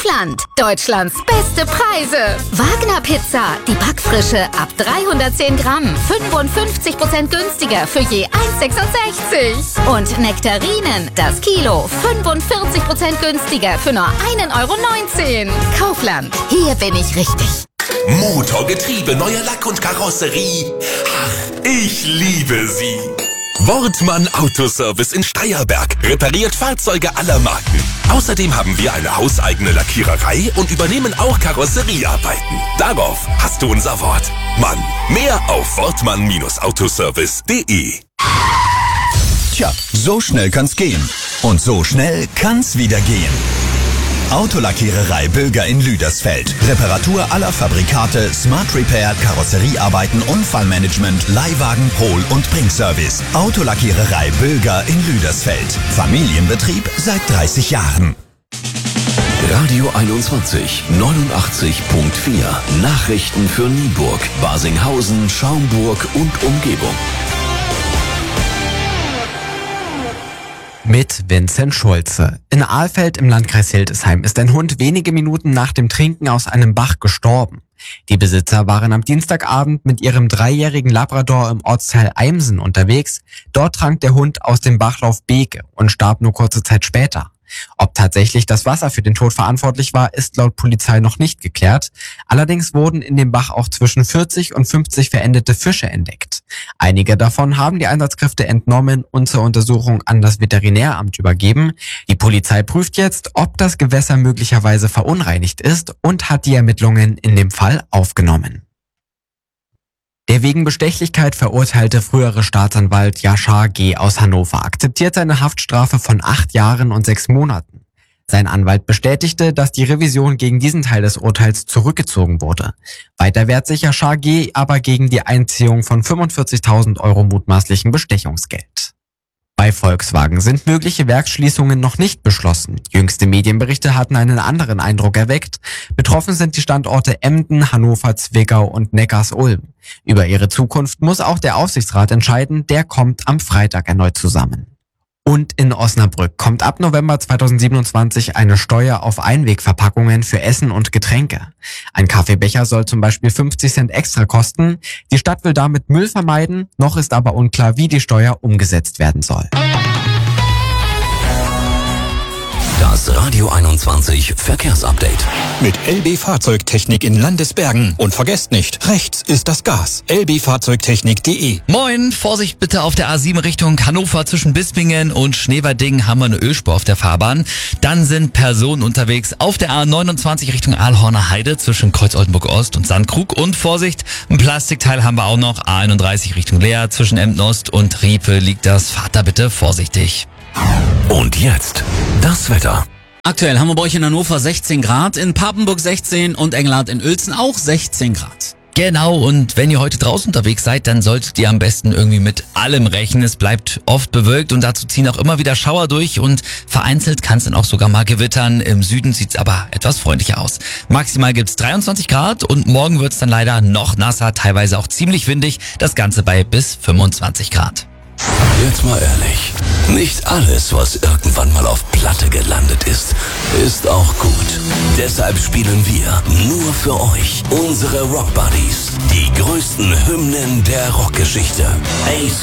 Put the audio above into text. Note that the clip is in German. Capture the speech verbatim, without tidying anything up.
Kaufland. Deutschlands beste Preise. Wagner Pizza, die Backfrische ab dreihundertzehn Gramm. fünfundfünfzig Prozent günstiger für je eins Komma sechsundsechzig. Und Nektarinen, das Kilo, fünfundvierzig Prozent günstiger für nur ein Euro neunzehn. Kaufland, hier bin ich richtig. Motor, Getriebe, neuer Lack und Karosserie. Ach, ich liebe sie. Wortmann Autoservice in Steierberg repariert Fahrzeuge aller Marken. Außerdem haben wir eine hauseigene Lackiererei und übernehmen auch Karosseriearbeiten. Darauf hast du unser Wort. Mann, mehr auf wortmann autoservice punkt de. Tja, so schnell kann's gehen. Und so schnell kann's wieder gehen. Autolackiererei Böger in Lüdersfeld. Reparatur aller Fabrikate, Smart Repair, Karosseriearbeiten, Unfallmanagement, Leihwagen, Hol- und Bringservice. Autolackiererei Böger in Lüdersfeld. Familienbetrieb seit dreißig Jahren. Radio einundzwanzig, neunundachtzig Komma vier. Nachrichten für Nienburg, Basinghausen, Schaumburg und Umgebung. Mit Vincent Schulze. In Alfeld im Landkreis Hildesheim ist ein Hund wenige Minuten nach dem Trinken aus einem Bach gestorben. Die Besitzer waren am Dienstagabend mit ihrem dreijährigen Labrador im Ortsteil Eimsen unterwegs. Dort trank der Hund aus dem Bachlauf Beke und starb nur kurze Zeit später. Ob tatsächlich das Wasser für den Tod verantwortlich war, ist laut Polizei noch nicht geklärt. Allerdings wurden in dem Bach auch zwischen vierzig und fünfzig verendete Fische entdeckt. Einige davon haben die Einsatzkräfte entnommen und zur Untersuchung an das Veterinäramt übergeben. Die Polizei prüft jetzt, ob das Gewässer möglicherweise verunreinigt ist und hat die Ermittlungen in dem Fall aufgenommen. Der wegen Bestechlichkeit verurteilte frühere Staatsanwalt Yashar G. aus Hannover akzeptiert seine Haftstrafe von acht Jahren und sechs Monaten. Sein Anwalt bestätigte, dass die Revision gegen diesen Teil des Urteils zurückgezogen wurde. Weiter wehrt sich Yashar G. aber gegen die Einziehung von fünfundvierzigtausend Euro mutmaßlichen Bestechungsgeld. Bei Volkswagen sind mögliche Werksschließungen noch nicht beschlossen. Jüngste Medienberichte hatten einen anderen Eindruck erweckt. Betroffen sind die Standorte Emden, Hannover, Zwickau und Neckars-Ulm. Über ihre Zukunft muss auch der Aufsichtsrat entscheiden. Der kommt am Freitag erneut zusammen. Und in Osnabrück kommt ab November zweitausendsiebenundzwanzig eine Steuer auf Einwegverpackungen für Essen und Getränke. Ein Kaffeebecher soll zum Beispiel fünfzig Cent extra kosten. Die Stadt will damit Müll vermeiden. Noch ist aber unklar, wie die Steuer umgesetzt werden soll. Das Radio einundzwanzig Verkehrsupdate. Mit L B Fahrzeugtechnik in Landesbergen. Und vergesst nicht, rechts ist das Gas. l b fahrzeugtechnik punkt de. Moin, Vorsicht bitte auf der A sieben Richtung Hannover zwischen Bispingen und Schneverding haben wir eine Ölspur auf der Fahrbahn. Dann sind Personen unterwegs auf der A neunundzwanzig Richtung Aalhorner Heide zwischen Kreuz-Oldenburg Ost und Sandkrug. Und Vorsicht, ein Plastikteil haben wir auch noch. A einunddreißig Richtung Leer zwischen Emden Ost und Riepe liegt das. Fahrt da bitte vorsichtig. Und jetzt das Wetter. Aktuell haben wir bei euch in Hannover sechzehn Grad, in Papenburg sechzehn und Engelhardt in Uelzen auch sechzehn Grad. Genau, und wenn ihr heute draußen unterwegs seid, dann solltet ihr am besten irgendwie mit allem rechnen. Es bleibt oft bewölkt und dazu ziehen auch immer wieder Schauer durch und vereinzelt kann es dann auch sogar mal gewittern. Im Süden sieht es aber etwas freundlicher aus. Maximal gibt's dreiundzwanzig Grad und morgen wird's dann leider noch nasser, teilweise auch ziemlich windig. Das Ganze bei bis fünfundzwanzig Grad. Jetzt mal ehrlich, nicht alles, was irgendwann mal auf Platte gelandet ist, ist auch gut. Deshalb spielen wir nur für euch unsere Rock Buddies, die größten Hymnen der Rockgeschichte.